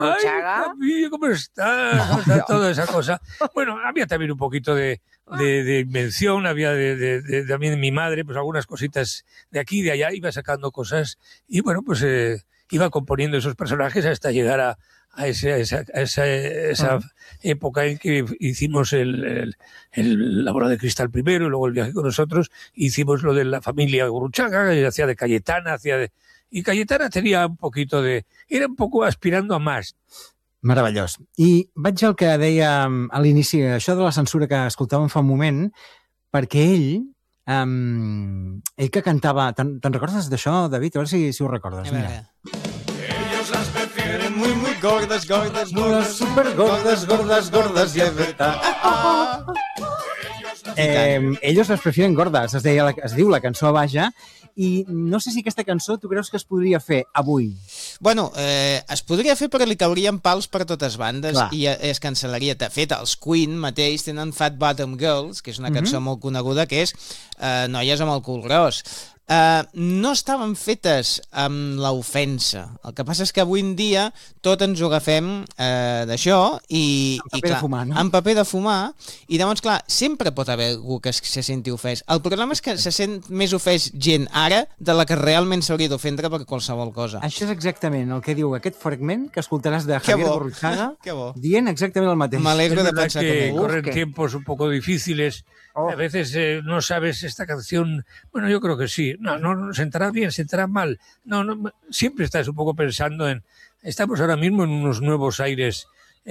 Ay, Camille, ¿cómo estás? ¿Cómo está toda esa cosa? Bueno, había también un poquito de invención, había también de mi madre, pues algunas cositas de aquí y de allá, iba sacando cosas y bueno, pues iba componiendo esos personajes hasta llegar a esa época en que hicimos la bola de cristal primero y luego el viaje con nosotros, hicimos lo de la familia Gurruchaga, que hacía de Cayetana, y Cayetana tenia un poquito era un poco aspirando a más. Meravellós. I vaig al que deia a l'inici, això de la censura que escoltàvem fa un moment, perquè ell que cantava... Te'n recordes d'això, David? A veure si ho recordes. Mira. Ellos las prefieren muy, muy gordas, gordas, gordas, super gordas, gordas, gordas, y es verdad. Ellos las prefieren gordas, es diu la cançó Vaja, i no sé si aquesta cançó tu creus que es podria fer avui? Bueno, es podria fer però li caurien pals per totes bandes. Clar. I es cancel·laria. De fet, els Queen mateix tenen Fat Bottom Girls, que és una cançó molt coneguda, que és noies amb el cul gros. No estaven fetes amb l'ofensa. El que passa és que avui en dia tot ens ho agafem d'això i paper de fumar, no? Amb paper de fumar, i llavors, clar, sempre pot haver algú que se senti ofès. El problema és que se sent més ofès gent ara de la que realment s'hauria d'ofendre per qualsevol cosa. Això és exactament el que diu aquest fragment que escoltaràs de Javier Gurruchaga dient exactament el mateix. M'alegro de pensar que corren tiempos un poco difíciles. A veces no sabes esta canción, bueno, yo creo que sí, no sentará bien, sentará mal, no, siempre estás un poco pensando estamos ahora mismo en unos nuevos aires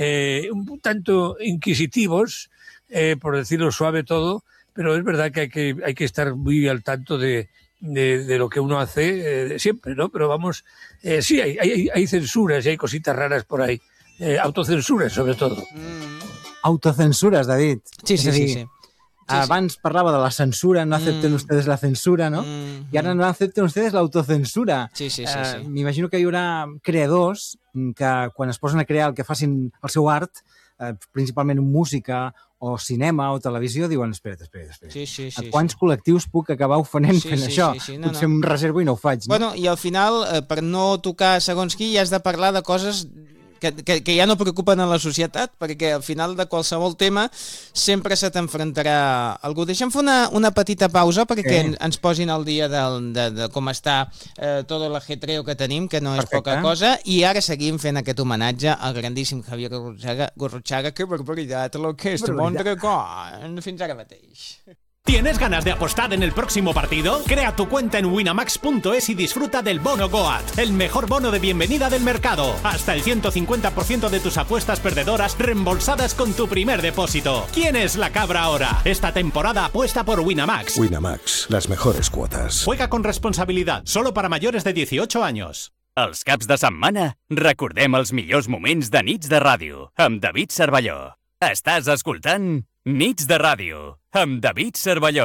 un tanto inquisitivos, por decirlo suave todo, pero es verdad que hay que estar muy al tanto de lo que uno hace siempre, ¿no? Pero vamos, sí, hay censuras y hay cositas raras por ahí, autocensuras sobre todo. Autocensures, David. Sí. Abans parlava de la censura, no acepten ustedes la censura, no? I ara no acepten ustedes l'autocensura. Sí. M'imagino que hi haurà creadors que quan es posen a crear el que facin el seu art, principalment música o cinema o televisió, diuen espera't. Sí. A quants col·lectius puc acabar ofenent fent això? Potser em reservo i no ho faig. No? Bueno, i al final, per no tocar segons qui, has de parlar de coses que ja no preocupen a la societat, perquè al final de qualsevol tema sempre se t'enfrontarà algú. Deixem fer una petita pausa perquè ens posin al dia de com està tot l'ajetreo que tenim, que no és poca cosa, i ara seguim fent aquest homenatge al grandíssim Javier Gurruchaga. Que barbaritat, lo que és Mondragón. Fins ara mateix. ¿Tienes ganas de apostar en el próximo partido? Crea tu cuenta en winamax.es y disfruta del bono Goat, el mejor bono de bienvenida del mercado. Hasta el 150% de tus apuestas perdedoras reembolsadas con tu primer depósito. ¿Quién es la cabra ahora? Esta temporada apuesta por Winamax. Winamax, las mejores cuotas. Juega con responsabilidad, solo para mayores de 18 años. Els caps de setmana recordem els millors moments de Nits de Ràdio amb David Cervelló. Estàs escoltant Nits de Ràdio amb David Cervelló.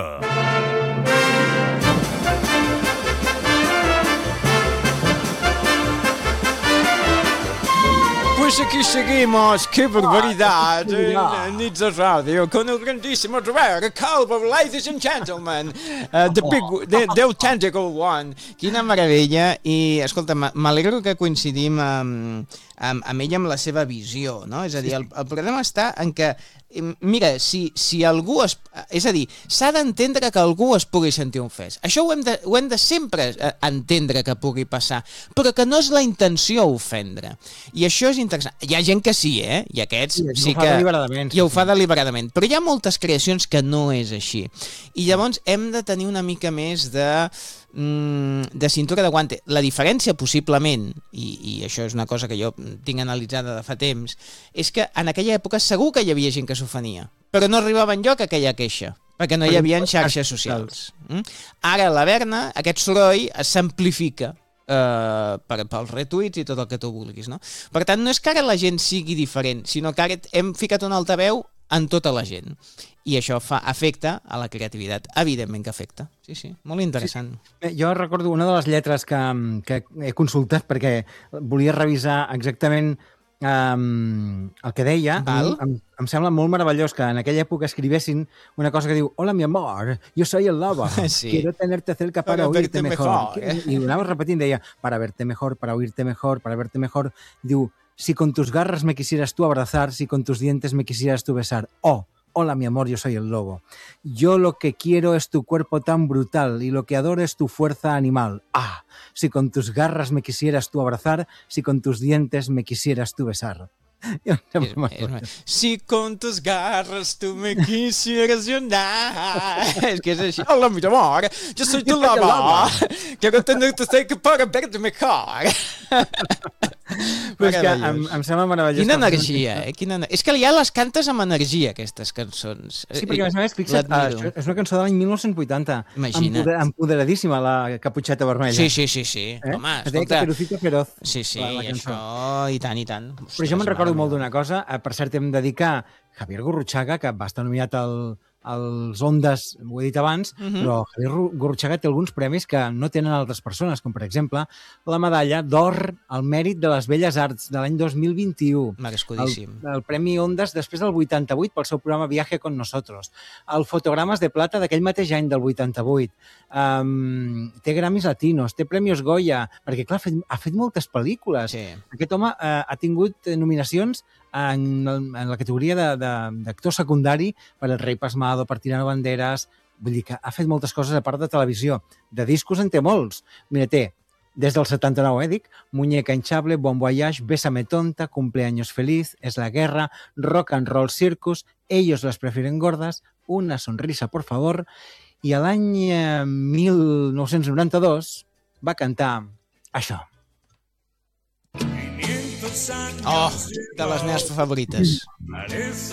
Pues aquí seguimos, qué barbaridad, Nits de Radio, con el grandísimo Robert Calvo, ladies and gentlemen, the authentic one. Quina meravella, i escolta, m'alegro que coincidim amb ella, amb la seva visió, no? És a dir, el problema està en que, mira, si algú... És a dir, s'ha d'entendre que algú es pugui sentir ofès. Això ho hem de sempre entendre que pugui passar, però que no és la intenció ofendre. I això és interessant. Hi ha gent que sí, i aquests sí que... I ho fa deliberadament. Però hi ha moltes creacions que no és així. I llavors hem de tenir una mica més de cintura de guante. La diferència, possiblement, i això és una cosa que jo tinc analitzada de fa temps, és que en aquella època segur que hi havia gent que s'ofenia, però no arribava enlloc aquella queixa, perquè no hi havia xarxes socials. Ara, a la Berna, aquest soroll s'amplifica pels retuits i tot el que tu vulguis, no? Per tant, no és que ara la gent sigui diferent, sinó que ara hem ficat un altaveu en tota la gent. I això afecta a la creativitat. Evidentment que afecta. Sí, molt interessant. Sí. Jo recordo una de les lletres que he consultat perquè volia revisar exactament el que deia. Em sembla molt meravellós que en aquella època escrivessin una cosa que diu: hola, mi amor, yo soy el lobo. Sí. Quiero tenerte cerca para oírte mejor. I ho anava repetint, deia, para verte mejor, para oírte mejor, para verte mejor. Diu, si con tus garras me quisieras tú abrazar, si con tus dientes me quisieras tú besar. Oh, hola mi amor, yo soy el lobo. Yo lo que quiero es tu cuerpo tan brutal y lo que adoro es tu fuerza animal. Ah, si con tus garras me quisieras tú abrazar, si con tus dientes me quisieras tú besar. Si con tus garras tú me quisieras llorar. Es que es así. Hola, mi amor, yo soy tu lobo. Quiero tenerte cerca para verte mejor. Però és que em sembla meravellós. Quina energia, És que ja les cantes amb energia, aquestes cançons. Sí, perquè a més, fixa't, és una cançó de l'any 1980. Imagina't. Empoderadíssima, la Caputxeta Vermella. Sí. Home, es deia Caperucita Feroz. Sí, i això, i tant. Però jo me'n recordo molt d'una cosa. Per cert, hem de dir que Javier Gurruchaga, que va estar nominat als Ondas, ho he dit abans, però Javier Gurruchaga té alguns premis que no tenen altres persones, com per exemple la medalla d'or al mèrit de les Belles Arts de l'any 2021. Merescudíssim. El Premi Ondas després del 88 pel seu programa Viaje con Nosotros. El Fotogrames de Plata d'aquell mateix any del 88. Té Grammys Latinos, té Premis Goya, perquè clar, ha fet moltes pel·lícules. Sí. Aquest home ha tingut nominacions en la categoria d'actor secundari per El Rei Pasmado, per Tirano Banderas. Vull dir que ha fet moltes coses a part de televisió. De discos en té molts. Mira, té des del 79, dic, Muñeca hinchable, Bon Voyage, Bésame tonta, Cumpleaños feliz, Es la guerra, Rock and Roll Circus, Ellos las prefieren gordas, Una sonrisa por favor, i a l'any 1992 va cantar això. Oh, de les meves favorites.